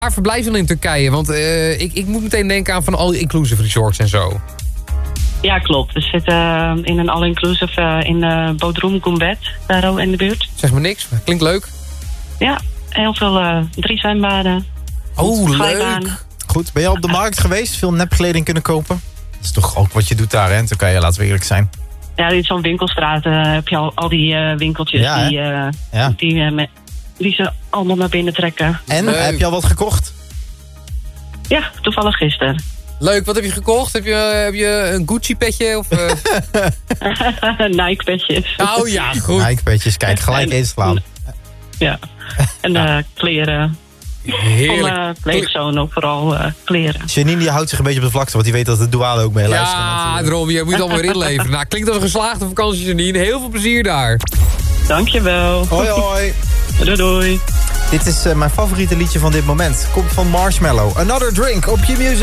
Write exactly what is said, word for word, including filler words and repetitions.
Waar verblijf je dan in Turkije? Want uh, ik, ik moet meteen denken aan van al die inclusive resorts en zo. Ja, klopt. We zitten uh, in een all-inclusive uh, in uh, Bodrum Gumbet, daar ook in de buurt. Zeg maar niks, klinkt leuk. Ja, heel veel uh, drie zwembaden. Oh, glijbaan. leuk. Goed, ben je al op de markt geweest? Veel nepkleding kunnen kopen? Dat is toch ook wat je doet daar, hè? In Turkije, laten we eerlijk zijn. Ja, in zo'n winkelstraat uh, heb je al, al die uh, winkeltjes ja, die, uh, ja. die, uh, me, die ze allemaal naar binnen trekken. En, leuk. Heb je al wat gekocht? Ja, toevallig gisteren. Leuk, wat heb je gekocht? Heb je, heb je een Gucci-petje? Of, uh... Nike-petjes. Oh ja, goed. Nike-petjes, kijk, gelijk En- inslaan. Ja, en uh, kleren. Heerlijk. Van uh, pleegzonen, vooral uh, kleren. Janine die houdt zich een beetje op de vlakte, want die weet dat de douane ook mee luistert. Ja, Robbie, je moet het allemaal weer inleveren. Nou, klinkt als een geslaagde vakantie, Janine. Heel veel plezier daar. Dankjewel. Hoi, hoi. Doei, doei. Dit is uh, mijn favoriete liedje van dit moment. Komt van Marshmello. Another Drink op Je Music.